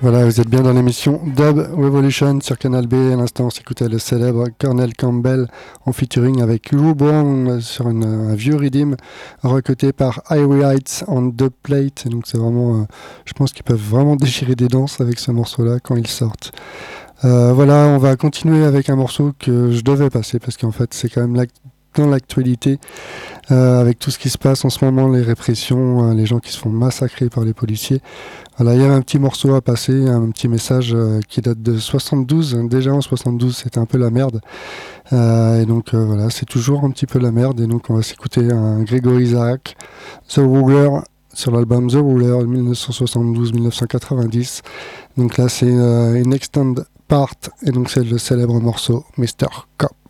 Voilà, vous êtes bien dans l'émission Dub Revolution sur Canal B. À l'instant, on s'écoutait le célèbre Cornel Campbell en featuring avec Lou Brown sur un vieux rhythm recruté par Irie Heights en dubplate. Donc c'est vraiment, je pense qu'ils peuvent vraiment déchirer des danses avec ce morceau-là quand ils sortent. Voilà, on va continuer avec un morceau que je devais passer parce qu'en fait c'est quand même dans l'actualité, avec tout ce qui se passe en ce moment, les répressions, les gens qui se font massacrer par les policiers. Voilà, il y avait un petit morceau à passer, un petit message qui date de 72. Déjà en 72, c'était un peu la merde. Et donc voilà, c'est toujours un petit peu la merde. Et donc on va s'écouter un Gregory Isaac, The Ruler, sur l'album The Ruler 1972-1990. Donc là, c'est une extend part, et donc c'est le célèbre morceau Mr. Cop.